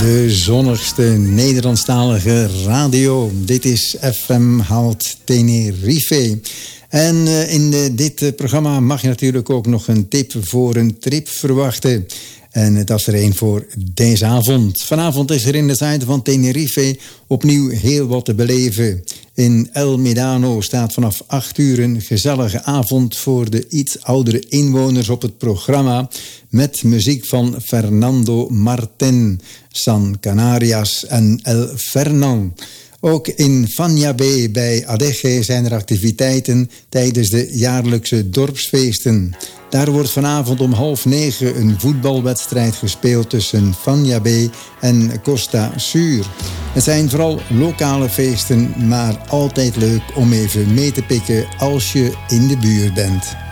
De zonnigste Nederlandstalige radio. Dit is FM Hout Tenerife. En in dit programma mag je natuurlijk ook nog een tip voor een trip verwachten. En dat is er een voor deze avond. Vanavond is er in de zuiden van Tenerife opnieuw heel wat te beleven. In El Medano staat vanaf 8 uur een gezellige avond voor de iets oudere inwoners op het programma. Met muziek van Fernando Martin, San Canarias en El Fernand. Ook in Fania Bay bij Adeje zijn er activiteiten tijdens de jaarlijkse dorpsfeesten. Daar wordt vanavond om 8:30 een voetbalwedstrijd gespeeld tussen Fania Bay en Costa Sur. Het zijn vooral lokale feesten, maar altijd leuk om even mee te pikken als je in de buurt bent.